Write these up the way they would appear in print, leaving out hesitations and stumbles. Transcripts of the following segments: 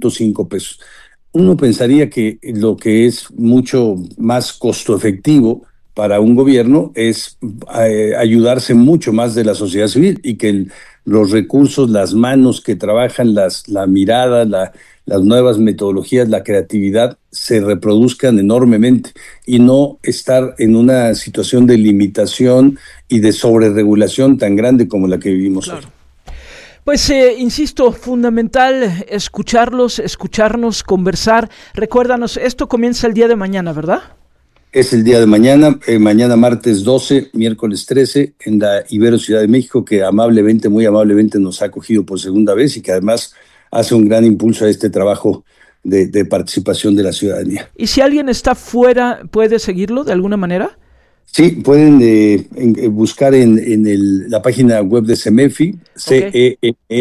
$1.5. Uno pensaría que lo que es mucho más costo efectivo para un gobierno es ayudarse mucho más de la sociedad civil y que los recursos, las manos que trabajan, la mirada, las nuevas metodologías, la creatividad se reproduzcan enormemente y no estar en una situación de limitación y de sobreregulación tan grande como la que vivimos hoy. Pues insisto, fundamental escucharnos, conversar. Recuérdanos, esto comienza el día de mañana, ¿verdad? Es el día de mañana, mañana martes 12, miércoles 13, en la Ibero Ciudad de México, que muy amablemente nos ha acogido por segunda vez y que además hace un gran impulso a este trabajo de participación de la ciudadanía. ¿Y si alguien está fuera, puede seguirlo de alguna manera? Sí, pueden buscar en la página web de CEMEFI, Okay.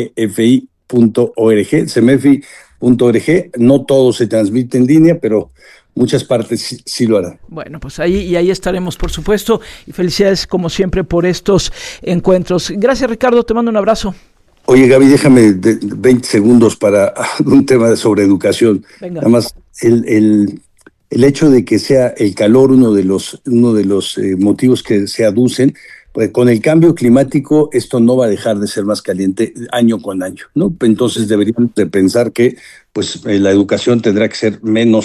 ceefi.org, cemefi.org. No todo se transmite en línea, pero muchas partes sí lo harán. Bueno, pues ahí estaremos, por supuesto, y felicidades como siempre por estos encuentros. Gracias, Ricardo, te mando un abrazo. Oye, Gaby, déjame 20 segundos para un tema sobre educación. Venga. Nada más, el hecho de que sea el calor uno de los motivos que se aducen, pues con el cambio climático esto no va a dejar de ser más caliente año con año, ¿no? Entonces deberían de pensar que pues la educación tendrá que ser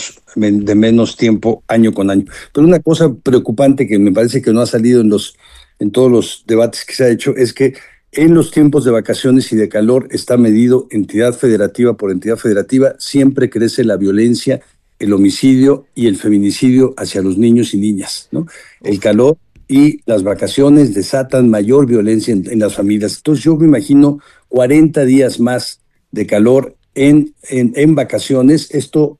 de menos tiempo año con año. Pero una cosa preocupante que me parece que no ha salido en todos los debates que se ha hecho es que en los tiempos de vacaciones y de calor está medido entidad federativa por entidad federativa, siempre crece la violencia, el homicidio y el feminicidio hacia los niños y niñas, ¿no? El calor y las vacaciones desatan mayor violencia en las familias. Entonces yo me imagino 40 días más de calor en vacaciones. Esto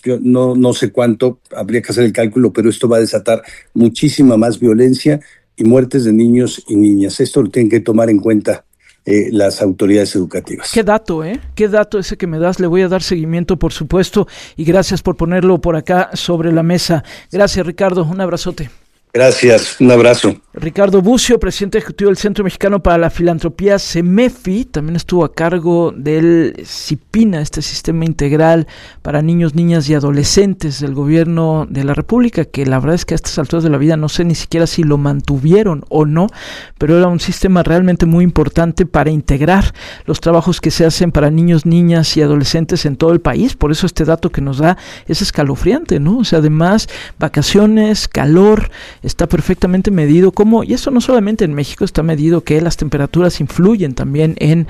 no sé cuánto, habría que hacer el cálculo, pero esto va a desatar muchísima más violencia y muertes de niños y niñas. Esto lo tienen que tomar en cuenta las autoridades educativas. Qué dato, qué dato ese que me das. Le voy a dar seguimiento, por supuesto, y gracias por ponerlo por acá sobre la mesa. Gracias, Ricardo, un abrazote. Gracias, un abrazo. Ricardo Bucio, presidente ejecutivo del Centro Mexicano para la Filantropía, CEMEFI, también estuvo a cargo del CIPINA, este sistema integral para niños, niñas y adolescentes del gobierno de la República, que la verdad es que a estas alturas de la vida no sé ni siquiera si lo mantuvieron o no, pero era un sistema realmente muy importante para integrar los trabajos que se hacen para niños, niñas y adolescentes en todo el país. Por eso este dato que nos da es escalofriante, ¿no? O sea, además, vacaciones, calor, está perfectamente medido cómo, y eso no solamente en México, está medido que las temperaturas influyen también en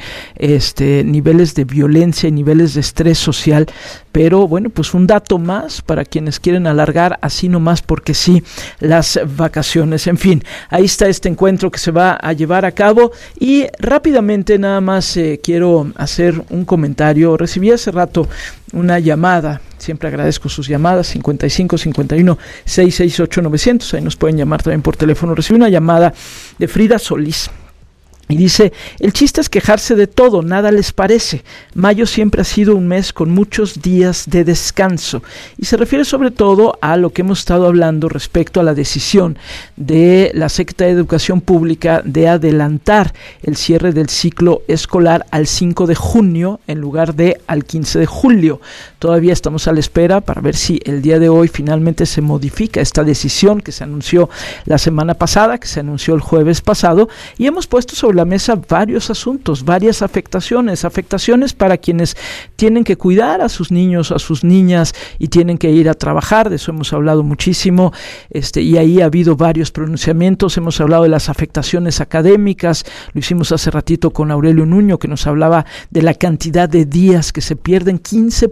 niveles de violencia y niveles de estrés social, pero bueno, pues un dato más para quienes quieren alargar así nomás porque sí las vacaciones. En fin, ahí está este encuentro que se va a llevar a cabo y rápidamente nada más quiero hacer un comentario. Recibí hace rato una llamada, siempre agradezco sus llamadas, 55 51 668 900, ahí nos pueden llamar también por teléfono. Recibí una llamada de Frida Solís y dice: el chiste es quejarse de todo, nada les parece. Mayo siempre ha sido un mes con muchos días de descanso. Y se refiere sobre todo a lo que hemos estado hablando respecto a la decisión de la Secretaría de Educación Pública de adelantar el cierre del ciclo escolar al 5 de junio en lugar de al 15 de julio. Todavía estamos a la espera para ver si el día de hoy finalmente se modifica esta decisión que se anunció la semana pasada, que se anunció el jueves pasado, y hemos puesto sobre la mesa varios asuntos, varias afectaciones para quienes tienen que cuidar a sus niños, a sus niñas y tienen que ir a trabajar. De eso hemos hablado muchísimo, y ahí ha habido varios pronunciamientos. Hemos hablado de las afectaciones académicas, lo hicimos hace ratito con Aurelio Nuño, que nos hablaba de la cantidad de días que se pierden.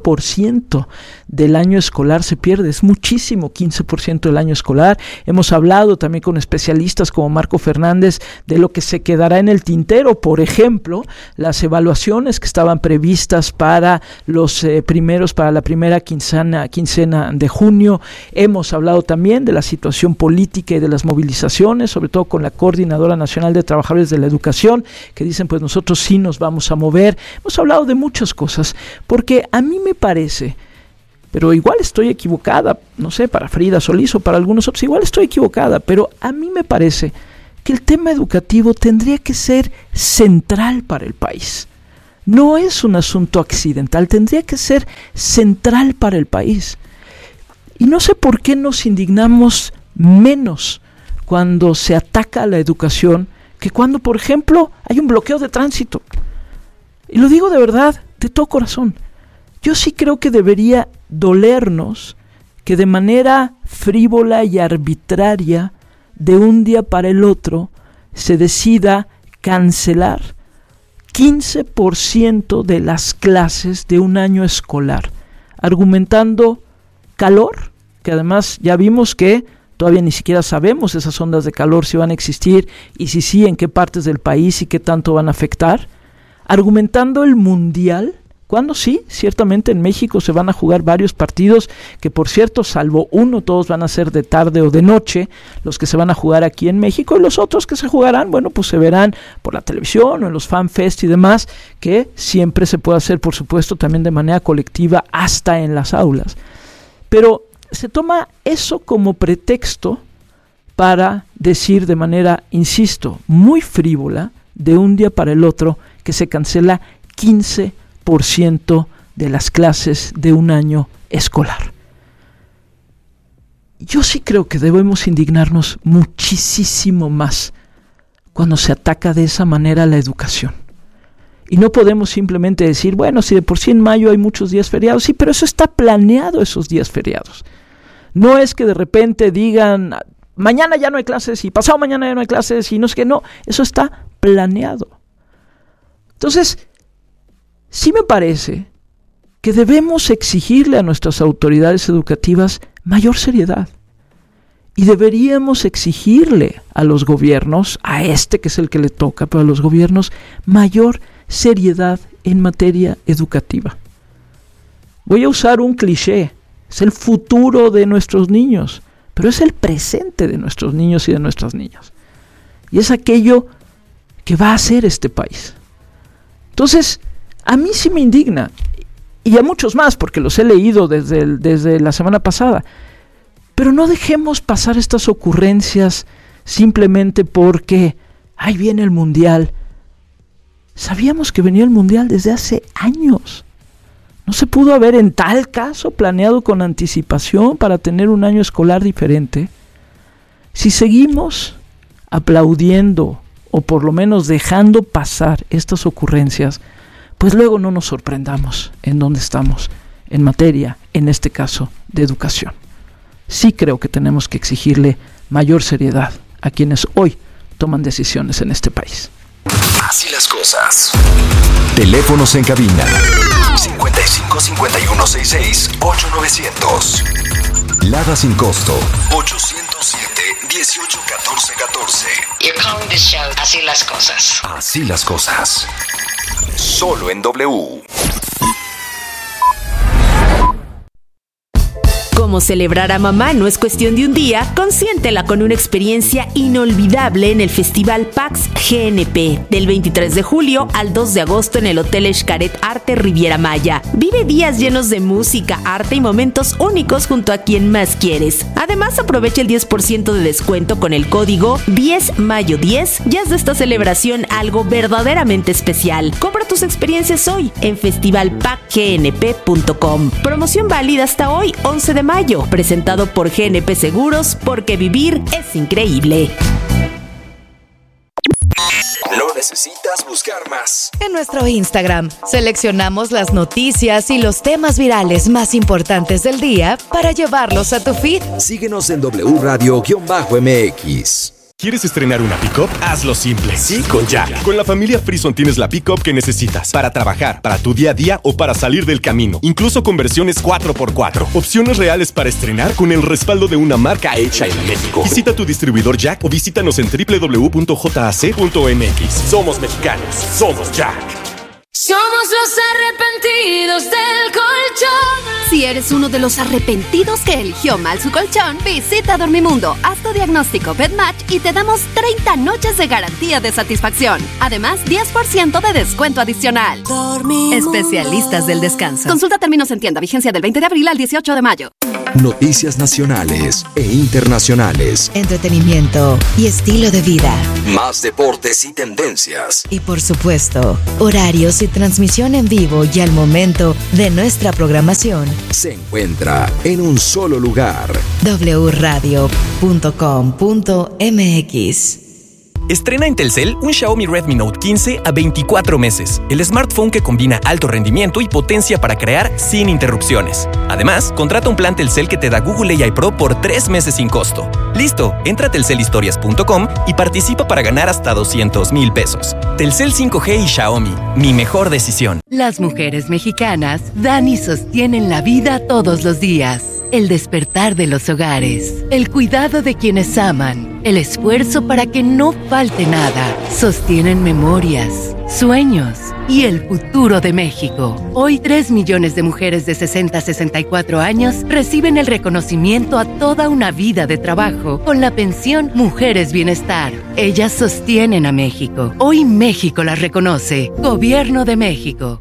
15% del año escolar se pierde, es muchísimo, 15% del año escolar. Hemos hablado también con especialistas como Marco Fernández de lo que se quedará en el tintero, por ejemplo, las evaluaciones que estaban previstas para los para la primera quincena de junio. Hemos hablado también de la situación política y de las movilizaciones, sobre todo con la Coordinadora Nacional de Trabajadores de la Educación, que dicen pues nosotros sí nos vamos a mover. Hemos hablado de muchas cosas, porque a mí me parece, pero igual estoy equivocada, no sé, para Frida Solís o para algunos otros, igual estoy equivocada, pero a mí me parece que el tema educativo tendría que ser central para el país. no es un asunto accidental, tendría que ser central para el país. Y no sé por qué nos indignamos menos cuando se ataca a la educación que cuando, por ejemplo, hay un bloqueo de tránsito. Y lo digo de verdad, de todo corazón. Yo sí creo que debería dolernos que de manera frívola y arbitraria, de un día para el otro, se decida cancelar 15% de las clases de un año escolar, argumentando calor, que además ya vimos que todavía ni siquiera sabemos esas ondas de calor si van a existir y si sí, en qué partes del país y qué tanto van a afectar, argumentando el mundial, cuando sí, ciertamente en México se van a jugar varios partidos, que por cierto, salvo uno, todos van a ser de tarde o de noche, los que se van a jugar aquí en México, y los otros que se jugarán, bueno, pues se verán por la televisión o en los fanfest y demás, que siempre se puede hacer, por supuesto, también de manera colectiva, hasta en las aulas. Pero se toma eso como pretexto para decir de manera, insisto, muy frívola, de un día para el otro, que se cancela 15% de las clases de un año escolar. Yo sí creo que debemos indignarnos muchísimo más cuando se ataca de esa manera la educación. Y no podemos simplemente decir, bueno, si de por sí en mayo hay muchos días feriados, sí, pero eso está planeado, esos días feriados. No es que de repente digan, mañana ya no hay clases y pasado mañana ya no hay clases y no sé qué, no, eso está planeado. Entonces, sí me parece que debemos exigirle a nuestras autoridades educativas mayor seriedad. Y deberíamos exigirle a los gobiernos, a este que es el que le toca, pero a los gobiernos, mayor seriedad en materia educativa. Voy a usar un cliché, es el futuro de nuestros niños, pero es el presente de nuestros niños y de nuestras niñas. Y es aquello que va a hacer este país. Entonces, a mí sí me indigna, y a muchos más, porque los he leído desde la semana pasada, pero no dejemos pasar estas ocurrencias simplemente porque ahí viene el Mundial. Sabíamos que venía el Mundial desde hace años. ¿No se pudo haber en tal caso planeado con anticipación para tener un año escolar diferente? Si seguimos aplaudiendo o por lo menos dejando pasar estas ocurrencias, pues luego no nos sorprendamos en dónde estamos en materia, en este caso, de educación. Sí creo que tenemos que exigirle mayor seriedad a quienes hoy toman decisiones en este país. Así las cosas. Teléfonos en cabina 55 51 66 8900. Lada sin costo 807 18 14 14. You're calling this show Así las cosas. Así las cosas. Solo en W. Como celebrar a mamá no es cuestión de un día, consiéntela con una experiencia inolvidable en el Festival PAX GNP, del 23 de julio al 2 de agosto en el Hotel Xcaret Arte Riviera Maya. Vive días llenos de música, arte y momentos únicos junto a quien más quieres. Además, aprovecha el 10% de descuento con el código 10mayo10 y haz de esta celebración algo verdaderamente especial. Compra tus experiencias hoy en festivalpacgnp.com. Promoción válida hasta hoy, 11 de mayo, presentado por GNP Seguros, porque vivir es increíble. No necesitas buscar más. En nuestro Instagram, seleccionamos las noticias y los temas virales más importantes del día para llevarlos a tu feed. Síguenos en W Radio-MX. ¿Quieres estrenar una pick-up? Hazlo simple. Sí, con Jack. Con la familia Frison tienes la pick-up que necesitas para trabajar, para tu día a día o para salir del camino. Incluso con versiones 4x4. Opciones reales para estrenar con el respaldo de una marca hecha en México. Visita tu distribuidor Jack o visítanos en www.jac.mx. Somos mexicanos. Somos Jack. Somos los arrepentidos del colchón. Si eres uno de los arrepentidos que eligió mal su colchón, visita Dormimundo, haz tu diagnóstico BedMatch y te damos 30 noches de garantía de satisfacción. Además, 10% de descuento adicional. Dormimundo. Especialistas del descanso. Consulta términos en tienda, vigencia del 20 de abril al 18 de mayo. Noticias nacionales e internacionales. Entretenimiento y estilo de vida. Más deportes y tendencias. Y por supuesto, horarios y transmisión en vivo y al momento de nuestra programación. Se encuentra en un solo lugar. wradio.com.mx. Estrena en Telcel un Xiaomi Redmi Note 15 a 24 meses. El smartphone que combina alto rendimiento y potencia para crear sin interrupciones. Además, contrata un plan Telcel que te da Google AI Pro por 3 meses sin costo. ¡Listo! Entra a telcelhistorias.com y participa para ganar hasta 200,000 pesos. Telcel 5G y Xiaomi, mi mejor decisión. Las mujeres mexicanas dan y sostienen la vida todos los días. El despertar de los hogares, el cuidado de quienes aman, el esfuerzo para que no falte nada, sostienen memorias, sueños y el futuro de México. Hoy 3 millones de mujeres de 60 a 64 años reciben el reconocimiento a toda una vida de trabajo con la pensión Mujeres Bienestar. Ellas sostienen a México. Hoy México las reconoce. Gobierno de México.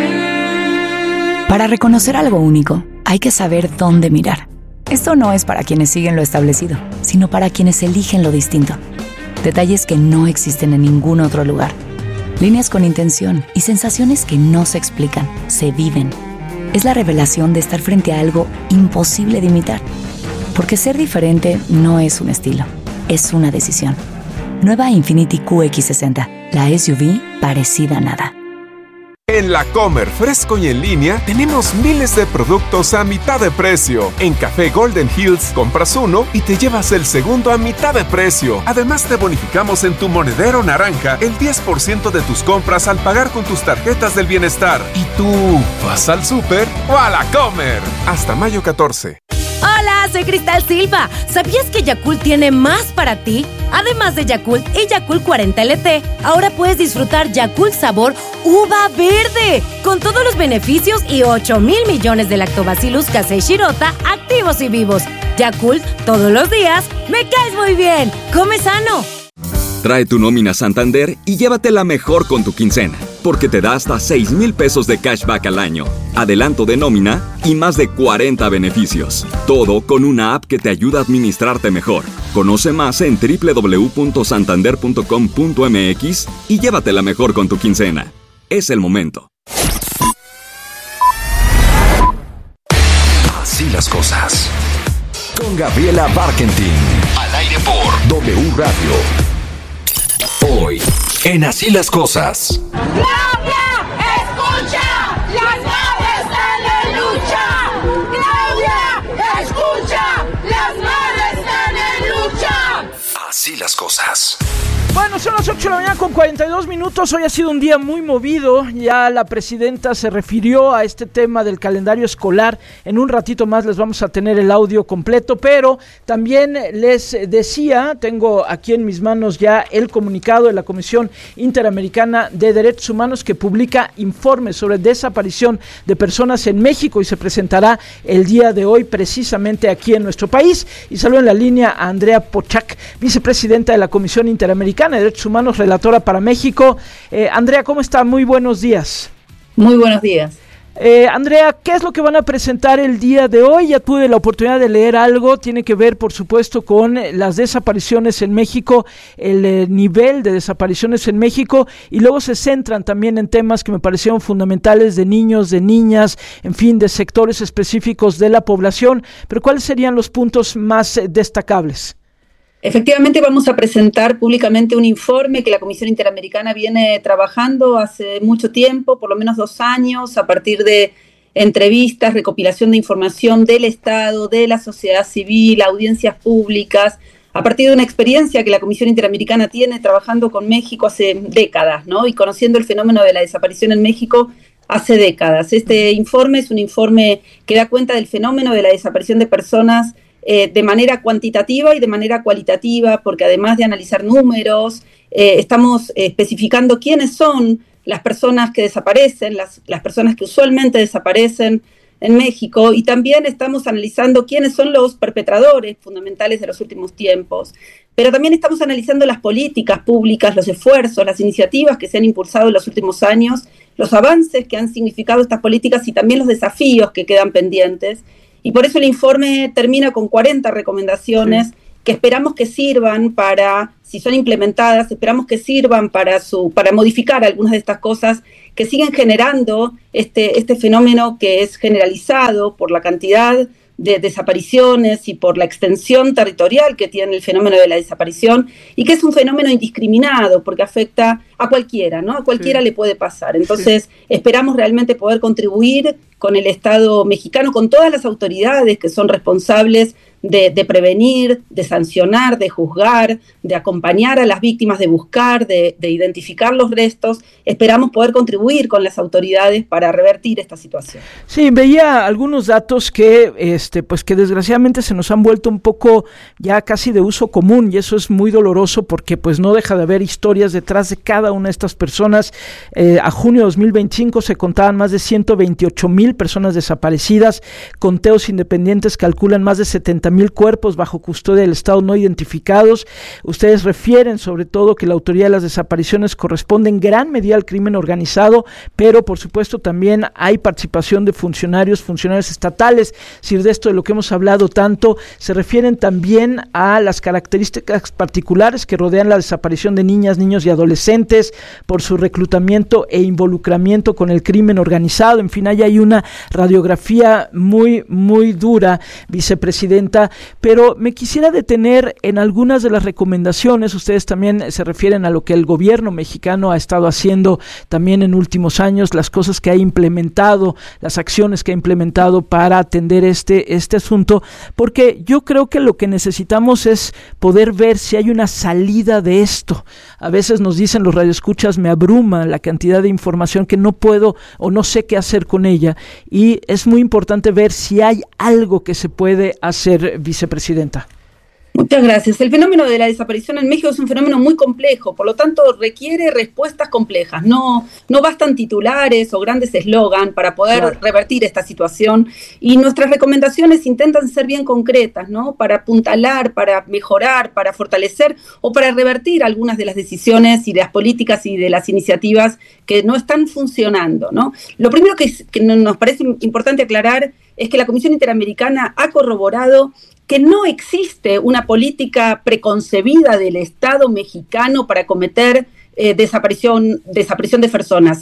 Para reconocer algo único, hay que saber dónde mirar. Esto no es para quienes siguen lo establecido, sino para quienes eligen lo distinto. Detalles que no existen en ningún otro lugar. Líneas con intención y sensaciones que no se explican, se viven. Es la revelación de estar frente a algo imposible de imitar. Porque ser diferente no es un estilo, es una decisión. Nueva Infiniti QX60, la SUV parecida a nada. En La Comer, fresco y en línea, tenemos miles de productos a mitad de precio. En Café Golden Hills, compras uno y te llevas el segundo a mitad de precio. Además, te bonificamos en tu monedero naranja el 10% de tus compras al pagar con tus tarjetas del bienestar. ¿Y tú vas al súper o a La Comer? Hasta mayo 14. Hola, soy Cristal Silva. ¿Sabías que Yakult tiene más para ti? Además de Yakult y Yakult 40 LT, ahora puedes disfrutar Yakult sabor uva verde, con todos los beneficios y 8,000 millones de Lactobacillus casei shirota activos y vivos. Yakult, todos los días, me caes muy bien. Come sano. Trae tu nómina Santander y llévatela mejor con tu quincena, porque te da hasta 6,000 pesos de cashback al año, adelanto de nómina y más de 40 beneficios. Todo con una app que te ayuda a administrarte mejor. Conoce más en www.santander.com.mx y llévatela mejor con tu quincena. Es el momento. Así las cosas. Con Gabriela Barkentin. Al aire por W Radio. Hoy, en Así las cosas. ¡Claudia, escucha! ¡Las madres están en lucha! ¡Claudia, escucha! ¡Las madres están en lucha! Así las cosas. Bueno, son las 8 de la mañana con 42 minutos. Hoy ha sido un día muy movido. Ya la presidenta se refirió a este tema del calendario escolar. En un ratito más les vamos a tener el audio completo, pero también les decía, tengo aquí en mis manos ya el comunicado de la Comisión Interamericana de Derechos Humanos que publica informes sobre desaparición de personas en México y se presentará el día de hoy precisamente aquí en nuestro país. Y saludo en la línea a Andrea Pochac, vicepresidenta de la Comisión Interamericana de Derechos Humanos, relatora para México. Andrea, ¿cómo está? Muy buenos días. Muy buenos días. Andrea, ¿qué es lo que van a presentar el día de hoy? Ya tuve la oportunidad de leer algo, tiene que ver por supuesto con las desapariciones en México, el nivel de desapariciones en México, y luego se centran también en temas que me parecieron fundamentales de niños, de niñas, en fin, de sectores específicos de la población, pero ¿cuáles serían los puntos más destacables? Efectivamente, vamos a presentar públicamente un informe que la Comisión Interamericana viene trabajando hace mucho tiempo, por lo menos 2 años, a partir de entrevistas, recopilación de información del Estado, de la sociedad civil, audiencias públicas, a partir de una experiencia que la Comisión Interamericana tiene trabajando con México hace décadas, ¿no? Y conociendo el fenómeno de la desaparición en México hace décadas. Este informe es un informe que da cuenta del fenómeno de la desaparición de personas de manera cuantitativa y de manera cualitativa, porque además de analizar números, estamos especificando quiénes son las personas que desaparecen, las personas que usualmente desaparecen en México, y también estamos analizando quiénes son los perpetradores fundamentales de los últimos tiempos. Pero también estamos analizando las políticas públicas, los esfuerzos, las iniciativas que se han impulsado en los últimos años, los avances que han significado estas políticas y también los desafíos que quedan pendientes. Y por eso el informe termina con 40 recomendaciones que esperamos que sirvan para, si son implementadas, esperamos que sirvan para modificar algunas de estas cosas que siguen generando este fenómeno que es generalizado por la cantidad de desapariciones y por la extensión territorial que tiene el fenómeno de la desaparición, y que es un fenómeno indiscriminado porque afecta a cualquiera, ¿no? A cualquiera le puede pasar. Entonces, esperamos realmente poder contribuir con el Estado mexicano, con todas las autoridades que son responsables de prevenir, de sancionar, de juzgar, de acompañar a las víctimas, de buscar, de identificar los restos. Esperamos poder contribuir con las autoridades para revertir esta situación. Sí, veía algunos datos que pues que desgraciadamente se nos han vuelto un poco ya casi de uso común, y eso es muy doloroso porque pues no deja de haber historias detrás de cada una de estas personas. A junio de 2025 se contaban más de 128,000 personas desaparecidas. Conteos independientes calculan más de 70,000 cuerpos bajo custodia del Estado no identificados. Ustedes refieren sobre todo que la autoría de las desapariciones corresponde en gran medida al crimen organizado, pero por supuesto también hay participación de funcionarios estatales. Si de esto de lo que hemos hablado tanto, se refieren también a las características particulares que rodean la desaparición de niñas, niños y adolescentes por su reclutamiento e involucramiento con el crimen organizado. En fin, ahí hay una radiografía muy, muy dura, vicepresidenta, pero me quisiera detener en algunas de las recomendaciones. Ustedes también se refieren a lo que el gobierno mexicano ha estado haciendo también en últimos años, las cosas que ha implementado, las acciones que ha implementado para atender este asunto, porque yo creo que lo que necesitamos es poder ver si hay una salida de esto. A veces nos dicen los radioescuchas, me abruma la cantidad de información que no puedo o no sé qué hacer con ella, y es muy importante ver si hay algo que se puede hacer, vicepresidenta. Muchas gracias. El fenómeno de la desaparición en México es un fenómeno muy complejo, por lo tanto requiere respuestas complejas. No bastan titulares o grandes eslogan para poder revertir esta situación, y nuestras recomendaciones intentan ser bien concretas, ¿no? Para apuntalar, para mejorar, para fortalecer o para revertir algunas de las decisiones y de las políticas y de las iniciativas que no están funcionando, ¿no? Lo primero que nos parece importante aclarar es que la Comisión Interamericana ha corroborado que no existe una política preconcebida del Estado mexicano para cometer desaparición de personas.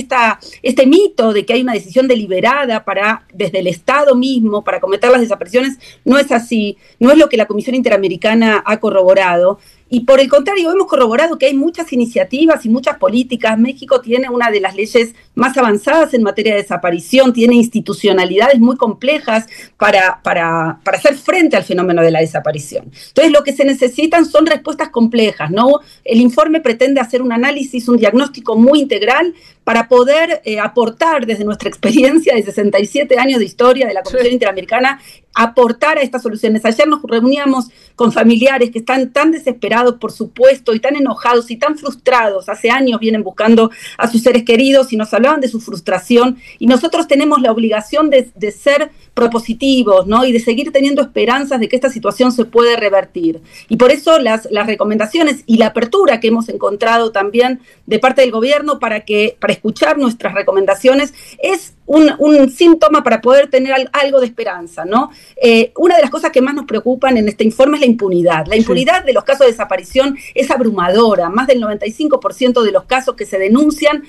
Este mito de que hay una decisión deliberada desde el Estado mismo para cometer las desapariciones no es así, no es lo que la Comisión Interamericana ha corroborado. Y por el contrario, hemos corroborado que hay muchas iniciativas y muchas políticas. México tiene una de las leyes más avanzadas en materia de desaparición, tiene institucionalidades muy complejas para hacer frente al fenómeno de la desaparición. Entonces, lo que se necesitan son respuestas complejas, ¿no? El informe pretende hacer un análisis, un diagnóstico muy integral para poder aportar desde nuestra experiencia de 67 años de historia de la Comisión Interamericana, aportar a estas soluciones. Ayer nos reuníamos con familiares que están tan desesperados, por supuesto, y tan enojados y tan frustrados. Hace años vienen buscando a sus seres queridos y nos hablaban de su frustración, y nosotros tenemos la obligación de ser propositivos, ¿no? Y de seguir teniendo esperanzas de que esta situación se puede revertir. Y por eso las recomendaciones y la apertura que hemos encontrado también de parte del gobierno para escuchar nuestras recomendaciones es un síntoma para poder tener algo de esperanza, ¿no? Una de las cosas que más nos preocupan en este informe es la impunidad. La impunidad de los casos de desaparición es abrumadora. Más del 95% de los casos que se denuncian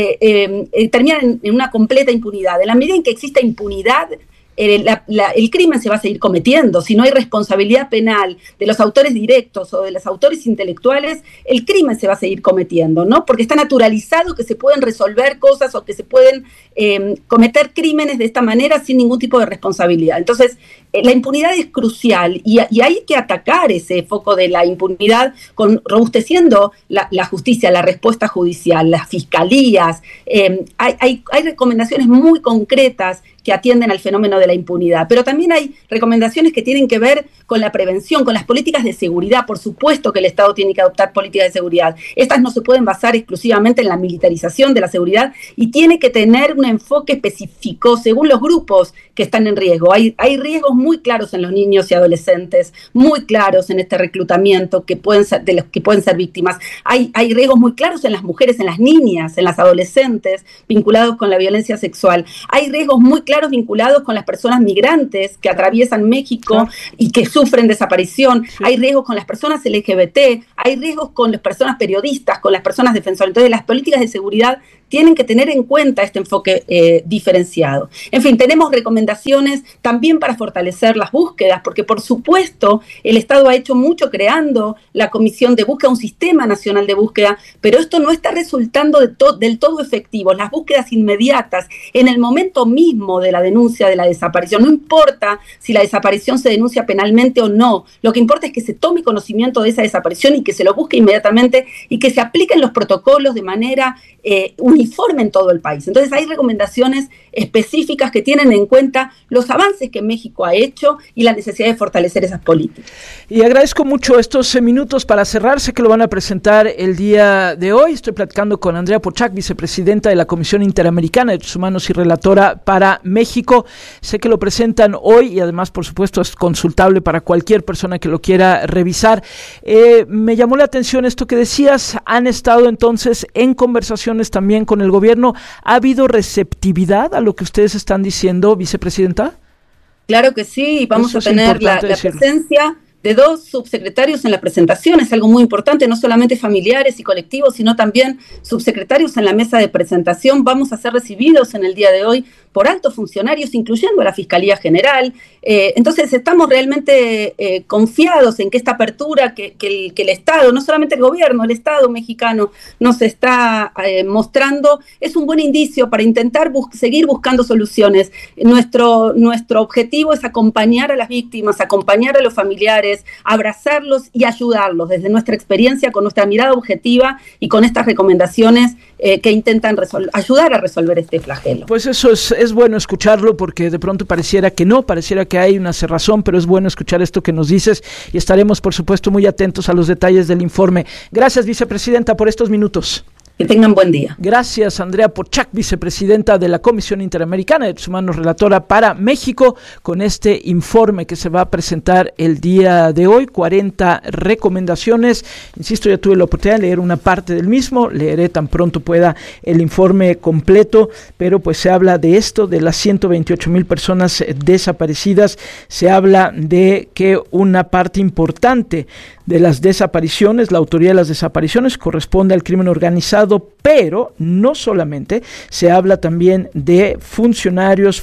terminan en una completa impunidad. En la medida en que exista impunidad, el crimen se va a seguir cometiendo. Si no hay responsabilidad penal de los autores directos o de los autores intelectuales, el crimen se va a seguir cometiendo, ¿no? Porque está naturalizado que se pueden resolver cosas o que se pueden cometer crímenes de esta manera sin ningún tipo de responsabilidad. Entonces, la impunidad es crucial y hay que atacar ese foco de la impunidad robusteciendo la justicia, la respuesta judicial, las fiscalías. Hay recomendaciones muy concretas que atienden al fenómeno de la impunidad, pero también hay recomendaciones que tienen que ver con la prevención, con las políticas de seguridad. Por supuesto que el Estado tiene que adoptar políticas de seguridad. Estas no se pueden basar exclusivamente en la militarización de la seguridad y tiene que tener un enfoque específico según los grupos que están en riesgo. Hay riesgos muy claros en los niños y adolescentes, muy claros en este reclutamiento de los que pueden ser víctimas. Hay riesgos muy claros en las mujeres, en las niñas, en las adolescentes vinculados con la violencia sexual. Hay riesgos muy claros vinculados con las personas migrantes que atraviesan México y que sufren desaparición. Hay riesgos con las personas LGBT, hay riesgos con las personas periodistas, con las personas defensoras. Entonces, las políticas de seguridad tienen que tener en cuenta este enfoque diferenciado. En fin, tenemos recomendaciones también para fortalecer las búsquedas, porque por supuesto el Estado ha hecho mucho creando la Comisión de Búsqueda, un sistema nacional de búsqueda, pero esto no está resultando del todo efectivo. Las búsquedas inmediatas, en el momento mismo de la denuncia de la desaparición, no importa si la desaparición se denuncia penalmente o no, lo que importa es que se tome conocimiento de esa desaparición y que se lo busque inmediatamente y que se apliquen los protocolos de manera uniforme en todo el país. Entonces hay recomendaciones específicas que tienen en cuenta los avances que México ha hecho y la necesidad de fortalecer esas políticas. Y agradezco mucho estos minutos para cerrar. Sé que lo van a presentar el día de hoy. Estoy platicando con Andrea Pochac, vicepresidenta de la Comisión Interamericana de Derechos Humanos y relatora para México. Sé que lo presentan hoy y además, por supuesto, es consultable para cualquier persona que lo quiera revisar. Me llamó la atención esto que decías. Han estado entonces en conversaciones también con el gobierno. ¿Ha habido receptividad a lo que ustedes están diciendo, vicepresidenta? Claro que sí, vamos a tener la presencia de 2 subsecretarios en la presentación. Es algo muy importante, no solamente familiares y colectivos, sino también subsecretarios en la mesa de presentación. Vamos a ser recibidos en el día de hoy por altos funcionarios, incluyendo a la Fiscalía General. Entonces estamos realmente confiados en que esta apertura que el Estado, no solamente el gobierno, el Estado mexicano nos está mostrando, es un buen indicio para intentar seguir buscando soluciones. Nuestro objetivo es acompañar a las víctimas, acompañar a los familiares, abrazarlos y ayudarlos desde nuestra experiencia, con nuestra mirada objetiva y con estas recomendaciones que intentan ayudar a resolver este flagelo. Pues eso es bueno escucharlo, porque de pronto pareciera que hay una cerrazón, pero es bueno escuchar esto que nos dices y estaremos, por supuesto, muy atentos a los detalles del informe. Gracias, vicepresidenta, por estos minutos. Que tengan buen día. Gracias, Andrea Pochac, vicepresidenta de la Comisión Interamericana de Derechos Humanos, relatora para México, con este informe que se va a presentar el día de hoy, 40 recomendaciones. Insisto, ya tuve la oportunidad de leer una parte del mismo, leeré tan pronto pueda el informe completo, pero pues se habla de esto, de las 128,000 personas desaparecidas. Se habla de que una parte importante de las desapariciones, la autoría de las desapariciones corresponde al crimen organizado, pero no solamente, se habla también de funcionarios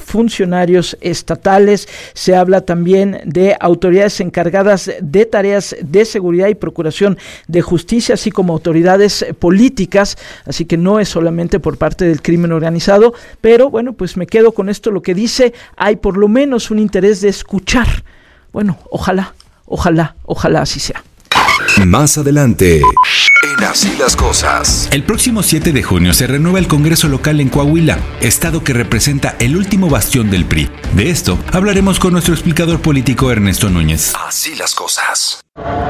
estatales, se habla también de autoridades encargadas de tareas de seguridad y procuración de justicia, así como autoridades políticas, así que no es solamente por parte del crimen organizado, pero bueno, pues me quedo con esto, lo que dice, hay por lo menos un interés de escuchar. Bueno, ojalá así sea. Más adelante, en Así las Cosas. El próximo 7 de junio se renueva el Congreso local en Coahuila, estado que representa el último bastión del PRI. De esto hablaremos con nuestro explicador político Ernesto Núñez. Así las Cosas.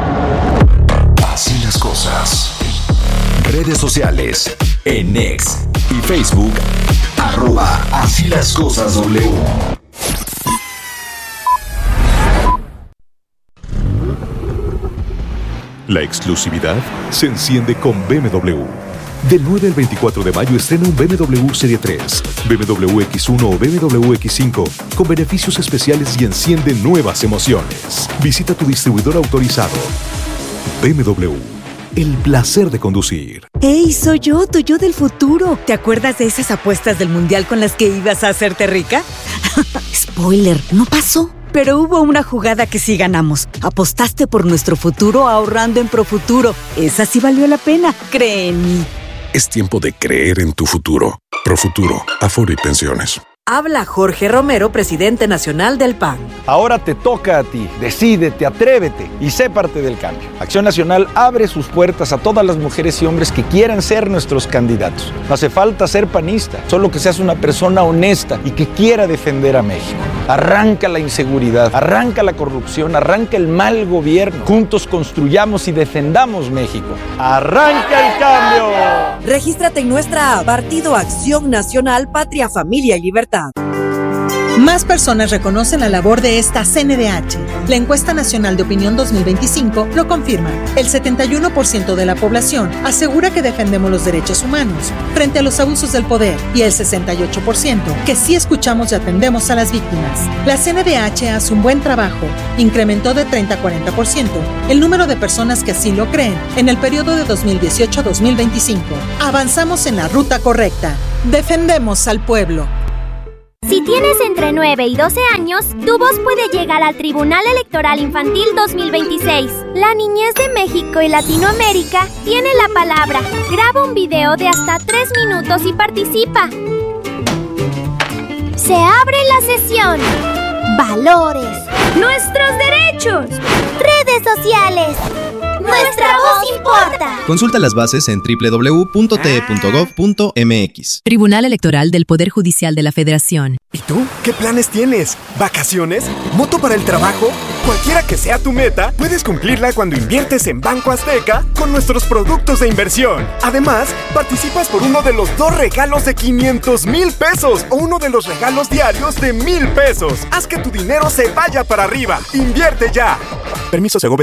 Así las Cosas. Redes sociales, en X y Facebook, @Así las Cosas W. La exclusividad se enciende con BMW. Del 9 al 24 de mayo estrena un BMW Serie 3, BMW X1 o BMW X5 con beneficios especiales y enciende nuevas emociones. Visita tu distribuidor autorizado. BMW. El placer de conducir. ¡Hey, soy yo, tu yo del futuro! ¿Te acuerdas de esas apuestas del mundial con las que ibas a hacerte rica? Spoiler, no pasó. Pero hubo una jugada que sí ganamos. Apostaste por nuestro futuro ahorrando en Profuturo. Esa sí valió la pena, cree en mí. Es tiempo de creer en tu futuro. Profuturo, Afore y Pensiones. Habla Jorge Romero, presidente nacional del PAN. Ahora te toca a ti. Decídete, atrévete y sé parte del cambio. Acción Nacional abre sus puertas a todas las mujeres y hombres que quieran ser nuestros candidatos. No hace falta ser panista, solo que seas una persona honesta y que quiera defender a México. Arranca la inseguridad, arranca la corrupción, arranca el mal gobierno. Juntos construyamos y defendamos México. ¡Arranca el cambio! Regístrate en nuestra app, Partido Acción Nacional, Patria, Familia y Libertad. Más personas reconocen la labor de esta CNDH. La encuesta nacional de opinión 2025 lo confirma. El 71% de la población asegura que defendemos los derechos humanos frente a los abusos del poder y el 68% que sí escuchamos y atendemos a las víctimas. La CNDH hace un buen trabajo. Incrementó de 30 a 40% el número de personas que así lo creen en el periodo de 2018 a 2025. Avanzamos en la ruta correcta. Defendemos al pueblo. Si tienes entre 9 y 12 años, tu voz puede llegar al Tribunal Electoral Infantil 2026. La niñez de México y Latinoamérica tiene la palabra. Graba un video de hasta 3 minutos y participa. Se abre la sesión. Valores. Nuestros derechos. Redes sociales. Nuestra voz importa. Consulta las bases en www.te.gov.mx. Tribunal Electoral del Poder Judicial de la Federación. ¿Y tú? ¿Qué planes tienes? ¿Vacaciones? ¿Moto para el trabajo? Cualquiera que sea tu meta, puedes cumplirla cuando inviertes en Banco Azteca con nuestros productos de inversión. Además, participas por uno de los 2 regalos de 500,000 pesos o uno de los regalos diarios de 1,000 pesos. Haz que tu dinero se vaya para arriba. ¡Invierte ya! Permiso Segov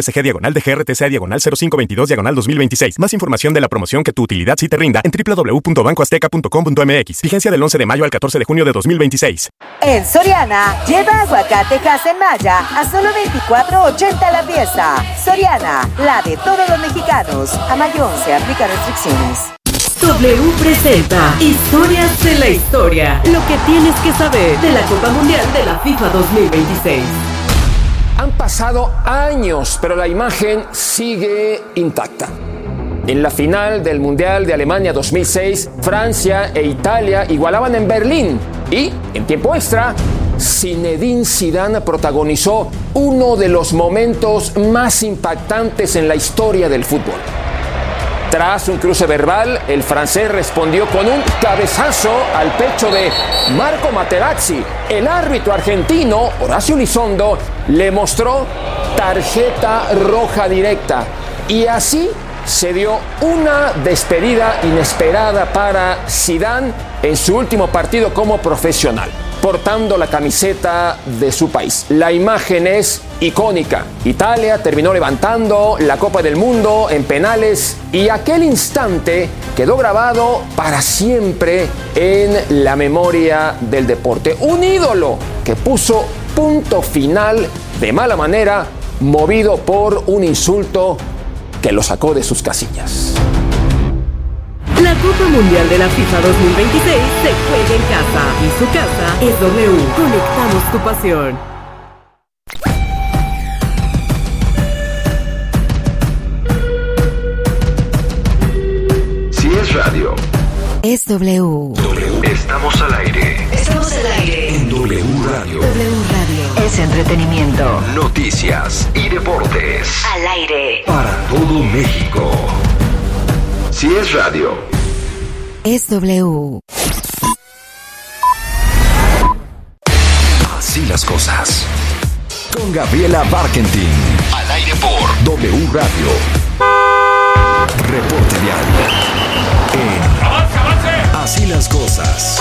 SG/DGRTC/0522/2026. Más información de la promoción que tu utilidad sí te rinda en www.bancoazteca.com.mx. Vigencia del 11 de mayo al 14 de junio de 2026. En Soriana, lleva aguacate en Maya a solo $24.80 la pieza. Soriana, la de todos los mexicanos. A mayo 11, aplica restricciones. W presenta Historias de la Historia. Lo que tienes que saber de la Copa Mundial de la FIFA 2026. Han pasado años, pero la imagen sigue intacta. En la final del Mundial de Alemania 2006, Francia e Italia igualaban en Berlín. Y, en tiempo extra, Zinedine Zidane protagonizó uno de los momentos más impactantes en la historia del fútbol. Tras un cruce verbal, el francés respondió con un cabezazo al pecho de Marco Materazzi. El árbitro argentino, Horacio Elizondo, le mostró tarjeta roja directa. Y así se dio una despedida inesperada para Zidane en su último partido como profesional, portando la camiseta de su país. La imagen es icónica. Italia terminó levantando la Copa del Mundo en penales y aquel instante quedó grabado para siempre en la memoria del deporte. Un ídolo que puso punto final de mala manera, movido por un insulto que lo sacó de sus casillas. La Copa Mundial de la FIFA 2026 se juega en casa y su casa es W. Conectamos tu pasión. Si es radio, es W. Estamos al aire. Estamos al aire. En W Radio. W Radio. Es entretenimiento. Noticias y deportes. Al aire. Para todo México. Si es radio, es W. Así las cosas. Con Gabriela Barkentin. Al aire por W Radio. Reporte vial. Así las cosas.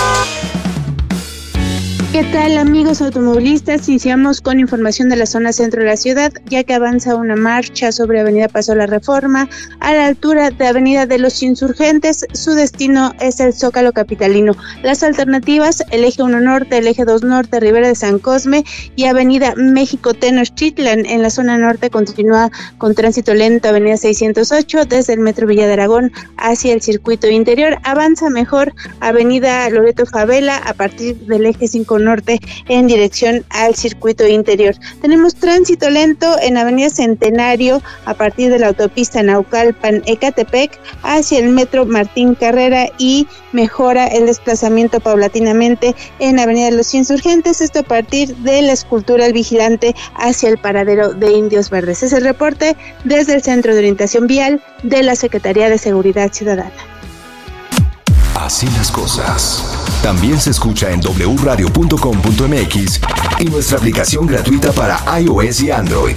¿Qué tal, amigos automovilistas? Iniciamos con información de la zona centro de la ciudad, ya que avanza una marcha sobre Avenida Paso La Reforma a la altura de Avenida de los Insurgentes. Su destino es el Zócalo capitalino. Las alternativas, el eje 1 Norte, el eje 2 Norte, Ribera de San Cosme y Avenida México Tenochtitlan. En la zona norte continúa con tránsito lento Avenida 608 desde el Metro Villa de Aragón hacia el circuito interior. Avanza mejor Avenida Loreto Favela a partir del eje 5 Norte en dirección al circuito interior. Tenemos tránsito lento en Avenida Centenario a partir de la autopista Naucalpan-Ecatepec hacia el Metro Martín Carrera y mejora el desplazamiento paulatinamente en Avenida de los Insurgentes, esto a partir de la escultura El Vigilante hacia el paradero de Indios Verdes. Es el reporte desde el Centro de Orientación Vial de la Secretaría de Seguridad Ciudadana. Así las cosas. También se escucha en wradio.com.mx y nuestra aplicación gratuita para iOS y Android.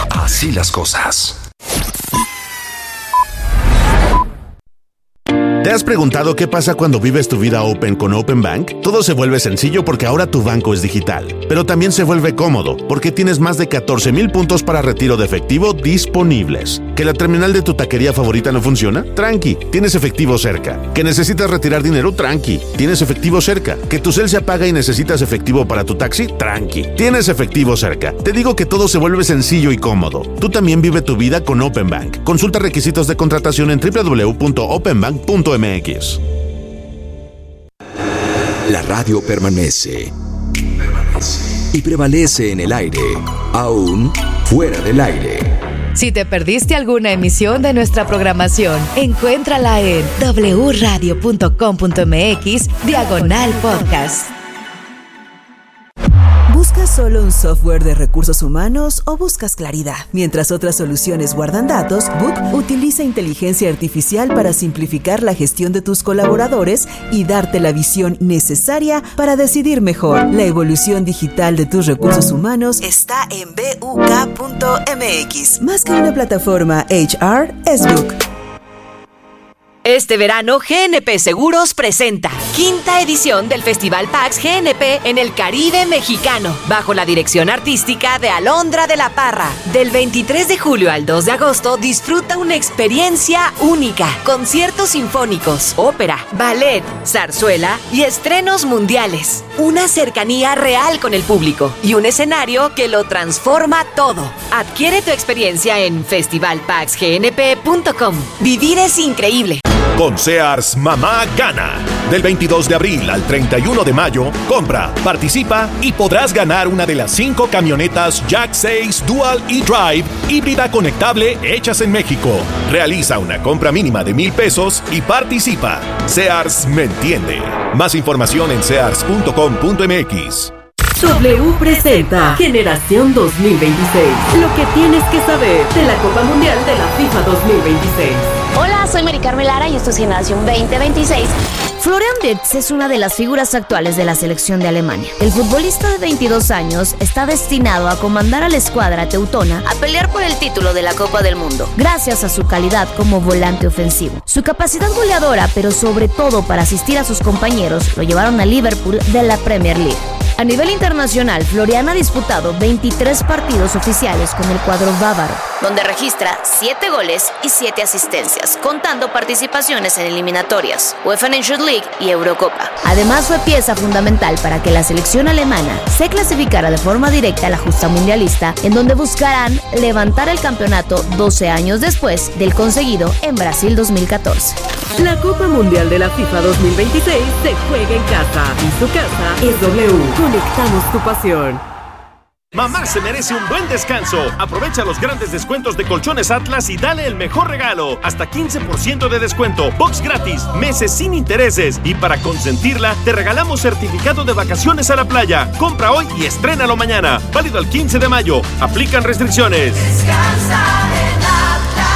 Así las cosas. ¿Te has preguntado qué pasa cuando vives tu vida open con Open Bank? Todo se vuelve sencillo porque ahora tu banco es digital, pero también se vuelve cómodo porque tienes más de 14,000 puntos para retiro de efectivo disponibles. ¿Que la terminal de tu taquería favorita no funciona? Tranqui, tienes efectivo cerca. ¿Que necesitas retirar dinero? Tranqui, tienes efectivo cerca. ¿Que tu cel se apaga y necesitas efectivo para tu taxi? Tranqui, tienes efectivo cerca. Te digo que todo se vuelve sencillo y cómodo. Tú también vive tu vida con Open Bank. Consulta requisitos de contratación en www.openbank.mx. La radio permanece. Y prevalece en el aire, aún fuera del aire. Si te perdiste alguna emisión de nuestra programación, encuéntrala en wradio.com.mx/podcast. ¿Buscas solo un software de recursos humanos o buscas claridad? Mientras otras soluciones guardan datos, Book utiliza inteligencia artificial para simplificar la gestión de tus colaboradores y darte la visión necesaria para decidir mejor. La evolución digital de tus recursos humanos está en buk.mx. Más que una plataforma HR, es Book. Este verano, GNP Seguros presenta 5ª edición del Festival PAX GNP en el Caribe mexicano, bajo la dirección artística de Alondra de la Parra. Del 23 de julio al 2 de agosto, disfruta una experiencia única. Conciertos sinfónicos, ópera, ballet, zarzuela y estrenos mundiales. Una cercanía real con el público y un escenario que lo transforma todo. Adquiere tu experiencia en festivalpaxgnp.com. Vivir es increíble. Con Sears Mamá Gana. Del 22 de abril al 31 de mayo, compra, participa y podrás ganar una de las 5 camionetas Jack 6 Dual e-Drive híbrida conectable hechas en México. Realiza una compra mínima de $1,000 y participa. Sears me entiende. Más información en sears.com.mx. W presenta Generación 2026. Lo que tienes que saber de la Copa Mundial de la FIFA 2026. Hola, soy Mari Carmen Lara y esto es Generación 2026. Florian Wirtz es una de las figuras actuales de la selección de Alemania. El futbolista de 22 años está destinado a comandar a la escuadra teutona a pelear por el título de la Copa del Mundo, gracias a su calidad como volante ofensivo. Su capacidad goleadora, pero sobre todo para asistir a sus compañeros, lo llevaron a Liverpool de la Premier League. A nivel internacional, Florian ha disputado 23 partidos oficiales con el cuadro bávaro, donde registra 7 goles y 7 asistencias, contando participaciones en eliminatorias, UEFA Nations League y Eurocopa. Además, fue pieza fundamental para que la selección alemana se clasificara de forma directa a la justa mundialista, en donde buscarán levantar el campeonato 12 años después del conseguido en Brasil 2014. La Copa Mundial de la FIFA 2026 se juega en casa y su casa es W. Conectamos tu pasión. Mamá se merece un buen descanso. Aprovecha los grandes descuentos de Colchones Atlas y dale el mejor regalo. Hasta 15% de descuento, box gratis, meses sin intereses. Y para consentirla, te regalamos certificado de vacaciones a la playa. Compra hoy y estrénalo mañana. Válido al 15 de mayo. Aplican restricciones. Descansa en Atlas.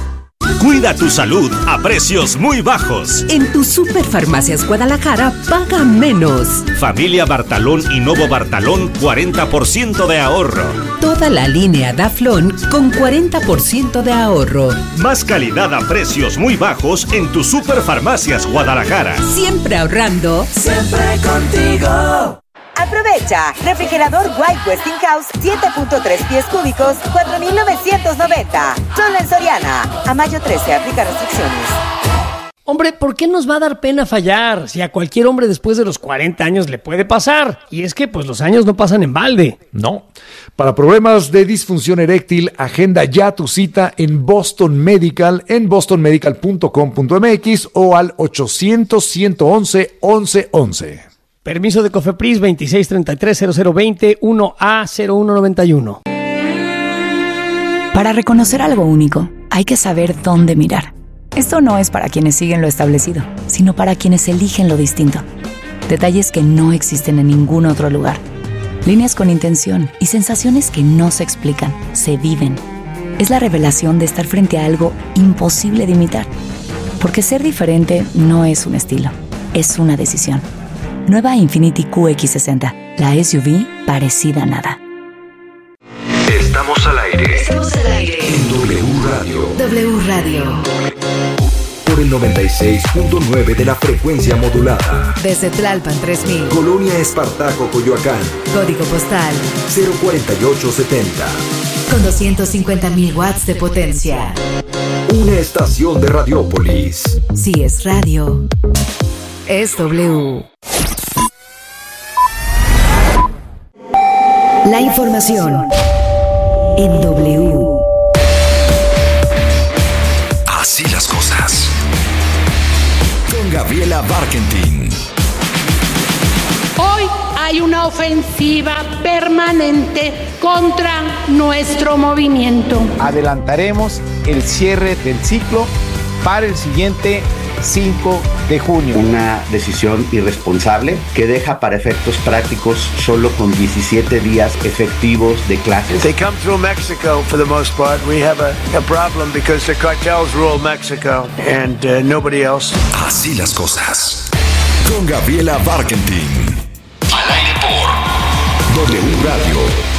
Cuida tu salud a precios muy bajos. En tu Superfarmacias Guadalajara, paga menos. Familia Bartalón y Novo Bartalón, 40% de ahorro. Toda la línea Daflón con 40% de ahorro. Más calidad a precios muy bajos en tu Superfarmacias Guadalajara. Siempre ahorrando. Siempre contigo. Aprovecha. Refrigerador White Westinghouse 7.3 pies cúbicos, 4,990. Solo en Soriana. A mayo 13 aplica restricciones. Hombre, ¿por qué nos va a dar pena fallar? Si a cualquier hombre después de los 40 años le puede pasar. Y es que pues los años no pasan en balde. No. Para problemas de disfunción eréctil, agenda ya tu cita en Boston Medical, en bostonmedical.com.mx o al 800-111-1111. Permiso de COFEPRIS 2633-0020 1A0191. Para reconocer algo único, hay que saber dónde mirar. Esto no es para quienes siguen lo establecido, sino para quienes eligen lo distinto. Detalles que no existen en ningún otro lugar. Líneas con intención y sensaciones que no se explican, se viven. Es la revelación de estar frente a algo imposible de imitar. Porque ser diferente no es un estilo, es una decisión. Nueva Infiniti QX60, la SUV parecida a nada. Estamos al aire. Estamos al aire. En W Radio. W Radio. por el 96.9 de la frecuencia modulada. Desde Tlalpan 3000. Colonia Espartaco, Coyoacán. Código postal 04870. Con 250.000 watts de potencia. Una estación de Radiópolis. Si es radio, es W. La información en W. Así las cosas. Con Gabriela Barkentin. Hoy hay una ofensiva permanente contra nuestro movimiento. Adelantaremos el cierre del ciclo para el siguiente 5 de junio. Una decisión irresponsable que deja para efectos prácticos solo con 17 días efectivos de clases. They come through Mexico for the most part. We have a problem because the cartels rule Mexico and nobody else. Así las cosas. Con Gabriela Barkentin. Al aire por W Radio.